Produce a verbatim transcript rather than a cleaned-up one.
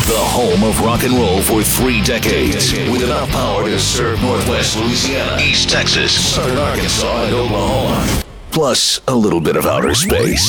The home of rock and roll for three decades. With enough power to serve Northwest Louisiana, East Texas, Southern Arkansas, and Oklahoma. Plus a little bit of outer space.